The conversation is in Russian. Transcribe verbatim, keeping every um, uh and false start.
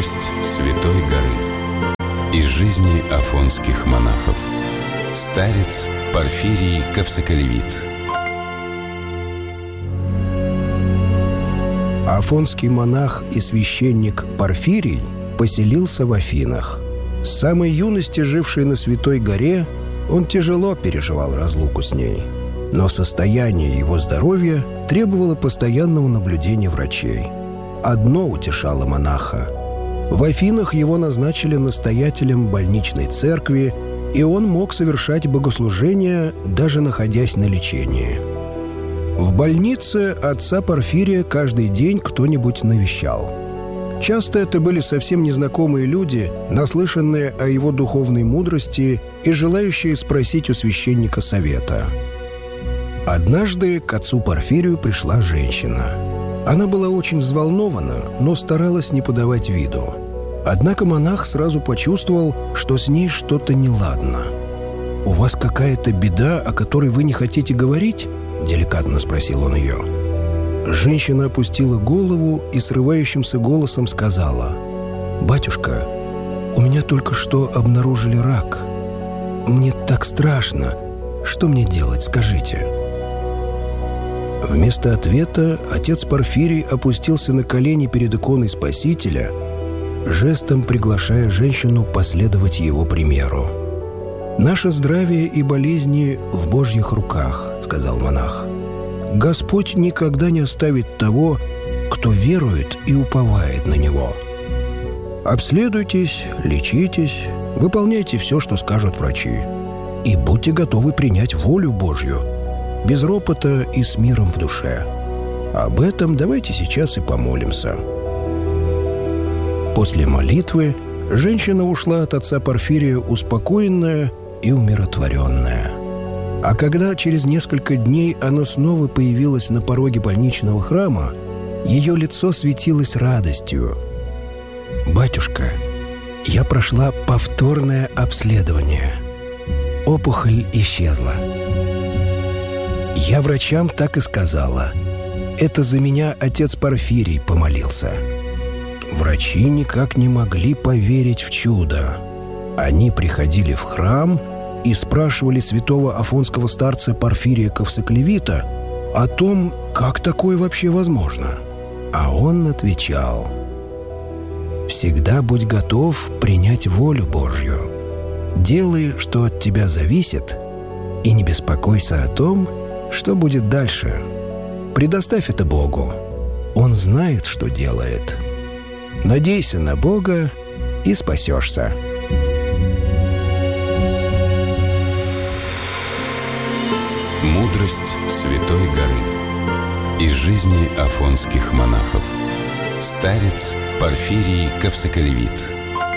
Мудрость Святой горы. Из жизни афонских монахов. Старец Порфирий Кавсоколевит. Афонский монах и священник Порфирий поселился в Афинах. С самой юности, живший на Святой горе, он тяжело переживал разлуку с ней. Но состояние его здоровья требовало постоянного наблюдения врачей. Одно утешало монаха. В Афинах его назначили настоятелем больничной церкви, и он мог совершать богослужения, даже находясь на лечении. В больнице отца Порфирия каждый день кто-нибудь навещал. Часто это были совсем незнакомые люди, наслышанные о его духовной мудрости и желающие спросить у священника совета. Однажды к отцу Порфирию пришла женщина. Она была очень взволнована, но старалась не подавать виду. Однако монах сразу почувствовал, что с ней что-то неладно. «У вас какая-то беда, о которой вы не хотите говорить?» – деликатно спросил он ее. Женщина опустила голову и срывающимся голосом сказала: «Батюшка, у меня только что обнаружили рак. Мне так страшно. Что мне делать, скажите?» Вместо ответа отец Порфирий опустился на колени перед иконой Спасителя, жестом приглашая женщину последовать его примеру. «Наше здравие и болезни в Божьих руках», — сказал монах. «Господь никогда не оставит того, кто верует и уповает на Него. Обследуйтесь, лечитесь, выполняйте все, что скажут врачи, и будьте готовы принять волю Божью, без ропота и с миром в душе. Об этом давайте сейчас и помолимся». После молитвы женщина ушла от отца Порфирия успокоенная и умиротворенная. А когда через несколько дней она снова появилась на пороге больничного храма, ее лицо светилось радостью. «Батюшка, я прошла повторное обследование. Опухоль исчезла. Я врачам так и сказала. Это за меня отец Порфирий помолился». Врачи никак не могли поверить в чудо. Они приходили в храм и спрашивали святого афонского старца Порфирия Кавсоколевита о том, как такое вообще возможно. А он отвечал: «Всегда будь готов принять волю Божью. Делай, что от тебя зависит, и не беспокойся о том, что будет дальше. Предоставь это Богу. Он знает, что делает. Надейся на Бога и спасешься». Мудрость Святой горы. Из жизни афонских монахов. Старец Порфирий Кавсоколевит.